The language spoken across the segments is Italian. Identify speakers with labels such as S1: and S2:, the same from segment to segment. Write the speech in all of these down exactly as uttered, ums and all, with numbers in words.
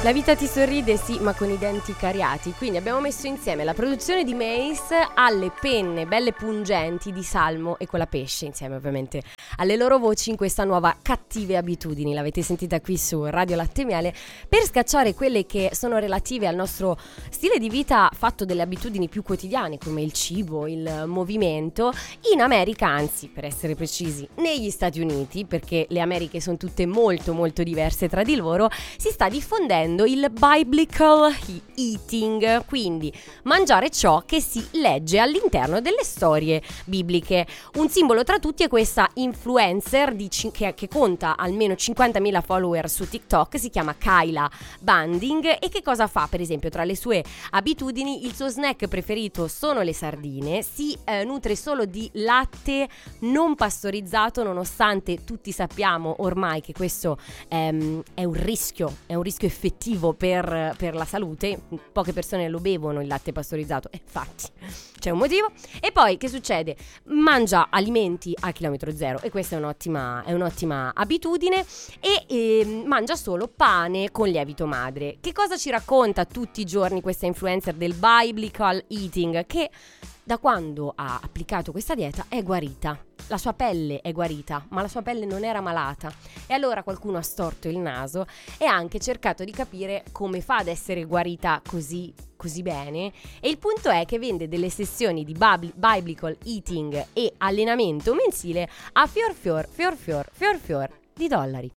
S1: La vita ti sorride, sì, ma con i denti cariati. Quindi abbiamo messo insieme la produzione di Mace alle penne belle pungenti di Salmo e Colapesce, insieme ovviamente alle loro voci in questa nuova Cattive abitudini. L'avete sentita qui su Radio Latte e Miele, per scacciare quelle che sono relative al nostro stile di vita fatto delle abitudini più quotidiane, come il cibo, il movimento. In America, anzi, per essere precisi, negli Stati Uniti, perché le Americhe sono tutte molto molto diverse tra di loro, si sta diffondendo il biblical eating, quindi mangiare ciò che si legge all'interno delle storie bibliche. Un simbolo tra tutti è questa influencer di cin- che, che conta almeno cinquantamila follower su TikTok, si chiama Kyla Banding. E che cosa fa? Per esempio, tra le sue abitudini, il suo snack preferito sono le sardine, si eh, nutre solo di latte non pastorizzato, nonostante tutti sappiamo ormai che questo ehm, è un rischio, è un rischio effettivo Per, per la salute. Poche persone lo bevono il latte pastorizzato, e infatti c'è un motivo. E poi che succede? Mangia alimenti a chilometro zero, e questa è un'ottima, è un'ottima abitudine. E eh, mangia solo pane con lievito madre. Che cosa ci racconta tutti i giorni questa influencer del biblical eating? Che da quando ha applicato questa dieta è guarita. La sua pelle è guarita, ma la sua pelle non era malata. E allora qualcuno ha storto il naso e ha anche cercato di capire come fa ad essere guarita così, così bene. E il punto è che vende delle sessioni di bab- biblical eating e allenamento mensile a fior fior, fior fior, fior fior di dollari.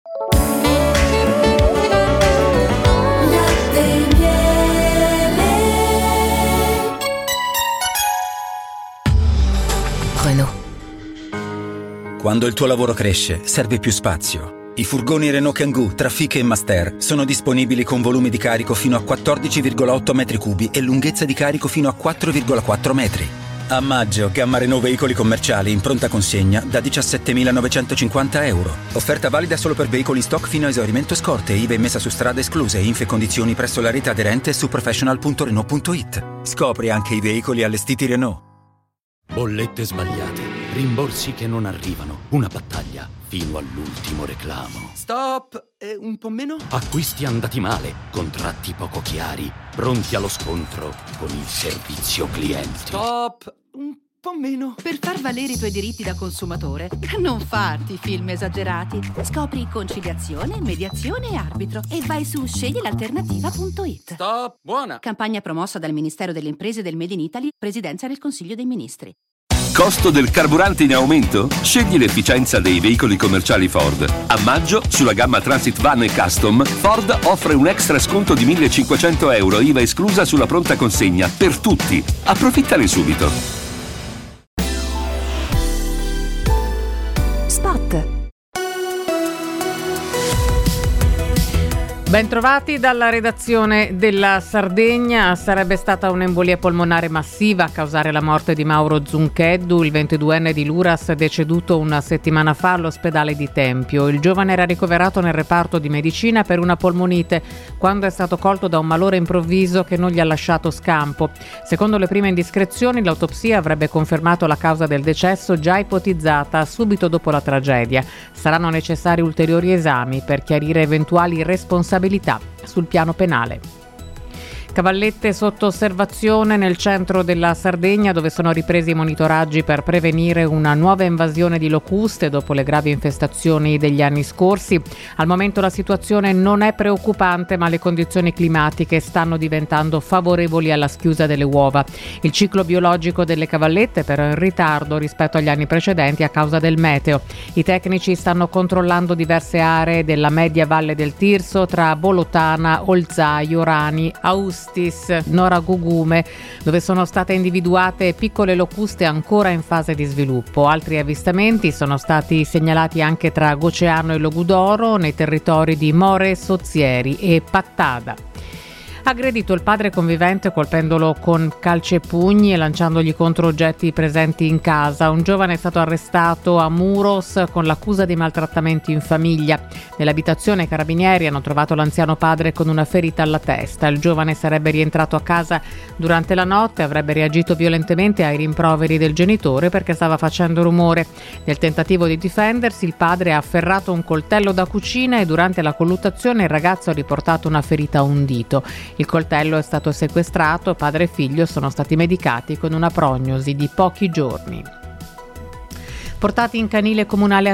S2: Renault. Quando il tuo lavoro cresce, serve più spazio. I furgoni Renault Kangoo, Trafic e Master sono disponibili con volumi di carico fino a quattordici virgola otto metri cubi e lunghezza di carico fino a quattro virgola quattro metri. A maggio, gamma Renault veicoli commerciali in pronta consegna da diciassettemilanovecentocinquanta euro. Offerta valida solo per veicoli in stock fino a esaurimento scorte, I V A e messa su strada escluse, info e condizioni presso la rete aderente su professional punto renault punto it. Scopri anche i veicoli allestiti Renault.
S3: Bollette sbagliate, rimborsi che non arrivano, una battaglia fino all'ultimo reclamo.
S4: Stop! Eh, un po' meno?
S3: Acquisti andati male, contratti poco chiari, pronti allo scontro con il servizio clienti.
S4: Stop! Un po' meno.
S5: Per far valere i tuoi diritti da consumatore, non farti film esagerati. Scopri conciliazione, mediazione e arbitro e vai su scegli l'alternativa punto it.
S4: Stop! Buona!
S5: Campagna promossa dal Ministero delle Imprese del Made in Italy, Presidenza del Consiglio dei Ministri.
S6: Costo del carburante in aumento? Scegli l'efficienza dei veicoli commerciali Ford. A maggio, sulla gamma Transit Van e Custom, Ford offre un extra sconto di millecinquecento euro, I V A esclusa sulla pronta consegna, per tutti. Approfittane subito.
S7: Spot.
S8: Bentrovati dalla redazione della Sardegna. Sarebbe stata un'embolia polmonare massiva a causare la morte di Mauro Zuncheddu, il ventiduenne di Luras, deceduto una settimana fa all'ospedale di Tempio. Il giovane era ricoverato nel reparto di medicina per una polmonite quando è stato colto da un malore improvviso che non gli ha lasciato scampo. Secondo le prime indiscrezioni, l'autopsia avrebbe confermato la causa del decesso già ipotizzata subito dopo la tragedia. Saranno necessari ulteriori esami per chiarire eventuali responsabilità sul piano penale. Cavallette sotto osservazione nel centro della Sardegna, dove sono ripresi i monitoraggi per prevenire una nuova invasione di locuste dopo le gravi infestazioni degli anni scorsi. Al momento la situazione non è preoccupante, ma le condizioni climatiche stanno diventando favorevoli alla schiusa delle uova. Il ciclo biologico delle cavallette però è in ritardo rispetto agli anni precedenti a causa del meteo. I tecnici stanno controllando diverse aree della media valle del Tirso tra Bolotana, Olzaio, Rani, Aust, Nora Gugume, dove sono state individuate piccole locuste ancora in fase di sviluppo. Altri avvistamenti sono stati segnalati anche tra Goceano e Logudoro, nei territori di More, Sozzieri e Pattada. ha aggredito il padre convivente colpendolo con calci e pugni e lanciandogli contro oggetti presenti in casa. Un giovane è stato arrestato a Muros con l'accusa di maltrattamenti in famiglia. Nell'abitazione i carabinieri hanno trovato l'anziano padre con una ferita alla testa. Il giovane sarebbe rientrato a casa durante la notte e avrebbe reagito violentemente ai rimproveri del genitore perché stava facendo rumore. Nel tentativo di difendersi, il padre ha afferrato un coltello da cucina e durante la colluttazione il ragazzo ha riportato una ferita a un dito. Il coltello è stato sequestrato, padre e figlio sono stati medicati con una prognosi di pochi giorni. Portati in canile comunale a